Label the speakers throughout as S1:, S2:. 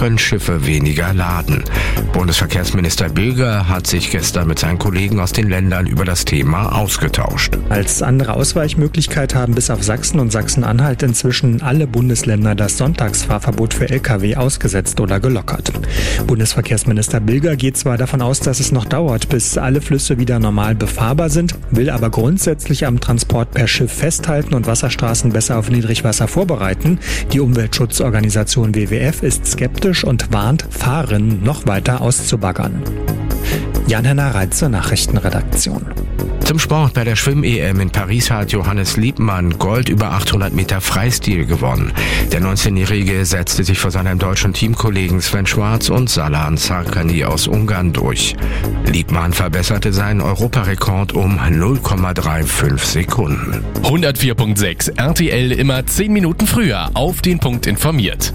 S1: können Schiffe weniger laden. Bundesverkehrsminister Bilger hat sich gestern mit seinen Kollegen aus den Ländern über das Thema ausgetauscht.
S2: Als andere Ausweichmöglichkeit haben bis auf Sachsen und Sachsen-Anhalt inzwischen alle Bundesländer das Sonntagsfahrverbot für Lkw ausgesetzt oder gelockert. Bundesverkehrsminister Bilger geht zwar davon aus, dass es noch dauert, bis alle Flüsse wieder normal befahrbar sind, will aber grundsätzlich am Transport per Schiff festhalten und Wasserstraßen besser auf Niedrigwasser vorbereiten. Die Umweltschutzorganisation WWF ist skeptisch und warnt, Fahrerinnen noch weiter auszubaggern. Jan-Henner Reitze, Nachrichtenredaktion.
S1: Zum Sport: Bei der Schwimm-EM in Paris hat Johannes Liebmann Gold über 800 Meter Freistil gewonnen. Der 19-Jährige setzte sich vor seinem deutschen Teamkollegen Sven Schwarz und Salan Sarkani aus Ungarn durch. Liebmann verbesserte seinen Europarekord um 0,35 Sekunden.
S3: 104.6 RTL, immer 10 Minuten früher auf den Punkt informiert.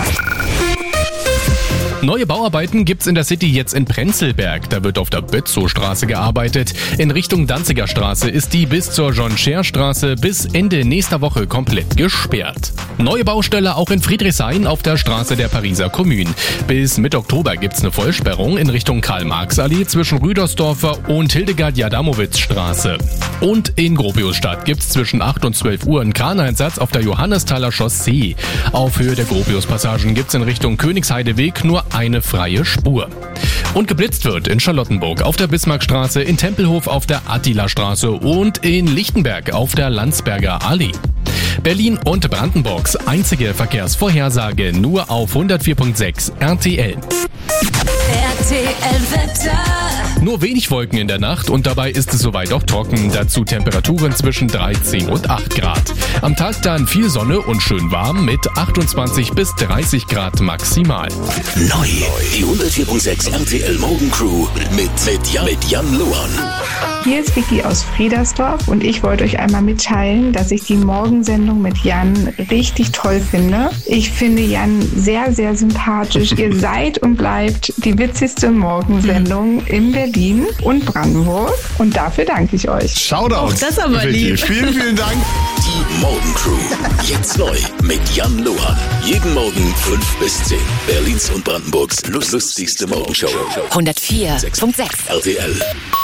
S3: Neue Bauarbeiten gibt's in der City jetzt in Prenzlberg. Da wird auf der Bötzow-Straße gearbeitet. In Richtung Danziger Straße ist die bis zur John-Scher-Straße bis Ende nächster Woche komplett gesperrt. Neue Baustelle auch in Friedrichshain auf der Straße der Pariser Kommune. Bis Mitte Oktober gibt's eine Vollsperrung in Richtung Karl-Marx-Allee zwischen Rüdersdorfer und Hildegard-Jadamowitz-Straße. Und in Gropiusstadt gibt's zwischen 8 und 12 Uhr einen Kraneinsatz auf der Johannesthaler Chaussee. Auf Höhe der Gropiuspassagen gibt's in Richtung Königsheideweg nur eine freie Spur. Und geblitzt wird in Charlottenburg auf der Bismarckstraße, in Tempelhof auf der Attilastraße und in Lichtenberg auf der Landsberger Allee. Berlin und Brandenburgs einzige Verkehrsvorhersage nur auf 104.6 RTL.
S4: RTL-Wetter.
S3: Nur wenig Wolken in der Nacht und dabei ist es soweit auch trocken. Dazu Temperaturen zwischen 13 und 8 Grad. Am Tag dann viel Sonne und schön warm mit 28 bis 30 Grad maximal.
S5: Neu, die 104.6 RTL Morgencrew mit Jan Luan.
S6: Hier ist Vicky aus Friedersdorf und ich wollte euch einmal mitteilen, dass ich die Morgensendung mit Jan richtig toll finde. Ich finde Jan sehr, sehr sympathisch. Ihr seid und bleibt die witzigste Morgensendung in Berlin und Brandenburg und dafür danke ich euch.
S7: Shoutout.
S4: Auch das aber lieb.
S7: Vielen, vielen Dank.
S5: Die Morgencrew. Jetzt neu mit Jan Luan. Jeden Morgen 5 bis 10. Berlins und Brandenburgs lustigste Morgenshow.
S4: 104.6
S5: RTL.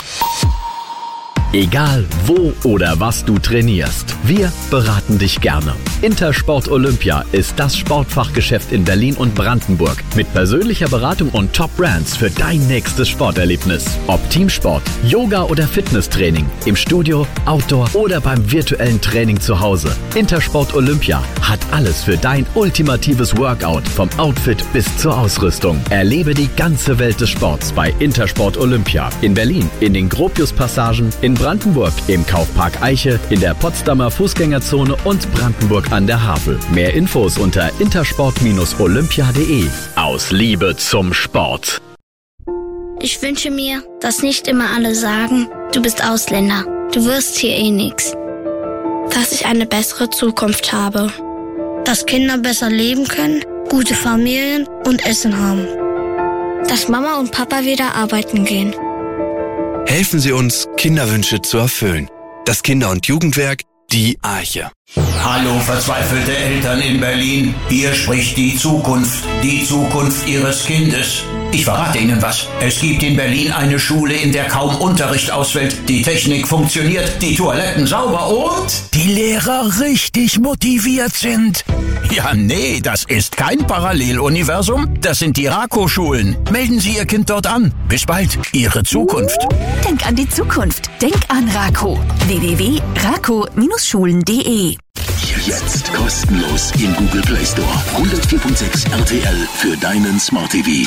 S8: Egal wo oder was du trainierst, wir beraten dich gerne. Intersport Olympia ist das Sportfachgeschäft in Berlin und Brandenburg mit persönlicher Beratung und Top-Brands für dein nächstes Sporterlebnis. Ob Teamsport, Yoga oder Fitnesstraining, im Studio, Outdoor oder beim virtuellen Training zu Hause. Intersport Olympia hat alles für dein ultimatives Workout, vom Outfit bis zur Ausrüstung. Erlebe die ganze Welt des Sports bei Intersport Olympia. In Berlin, in den Gropiuspassagen, in Brandenburg, im Kaufpark Eiche, in der Potsdamer Fußgängerzone und Brandenburg an der Havel. Mehr Infos unter intersport-olympia.de. Aus Liebe zum Sport.
S9: Ich wünsche mir, dass nicht immer alle sagen, du bist Ausländer, du wirst hier eh nix. Dass ich eine bessere Zukunft habe. Dass Kinder besser leben können, gute Familien und Essen haben. Dass Mama und Papa wieder arbeiten gehen.
S10: Helfen Sie uns, Kinderwünsche zu erfüllen. Das Kinder- und Jugendwerk, die Arche.
S11: Hallo verzweifelte Eltern in Berlin, hier spricht die Zukunft Ihres Kindes. Ich verrate Ihnen was, es gibt in Berlin eine Schule, in der kaum Unterricht ausfällt, die Technik funktioniert, die Toiletten sauber und die Lehrer richtig motiviert sind. Ja, nee, das ist kein Paralleluniversum, das sind die RAKO-Schulen. Melden Sie Ihr Kind dort an. Bis bald, Ihre Zukunft.
S4: Denk an die Zukunft. Denk an RAKO. www.rako-schulen.de.
S5: Jetzt kostenlos im Google Play Store. 104.6 RTL für deinen Smart TV.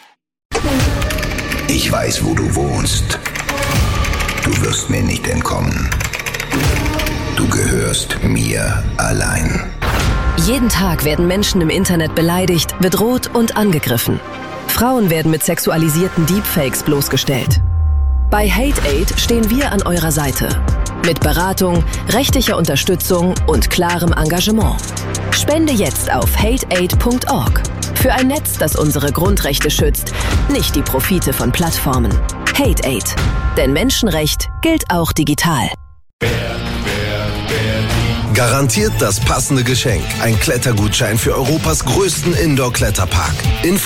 S12: Ich weiß, wo du wohnst. Du wirst mir nicht entkommen. Du gehörst mir allein.
S13: Jeden Tag werden Menschen im Internet beleidigt, bedroht und angegriffen. Frauen werden mit sexualisierten Deepfakes bloßgestellt. Bei HateAid stehen wir an eurer Seite. Mit Beratung, rechtlicher Unterstützung und klarem Engagement. Spende jetzt auf hateaid.org. Für ein Netz, das unsere Grundrechte schützt, nicht die Profite von Plattformen. HateAid. Denn Menschenrecht gilt auch digital.
S14: Garantiert das passende Geschenk. Ein Klettergutschein für Europas größten Indoor-Kletterpark.